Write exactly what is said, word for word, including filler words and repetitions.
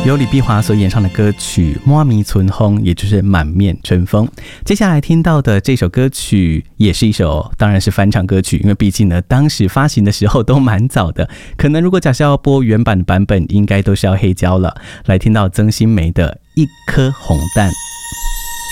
由李碧华所演唱的歌曲《满面春风》，也就是满面春风。接下来听到的这首歌曲也是一首当然是翻唱歌曲，因为毕竟呢当时发行的时候都蛮早的，可能如果假设要播原版的版本应该都是要黑胶了。来听到曾心湄的一颗红蛋。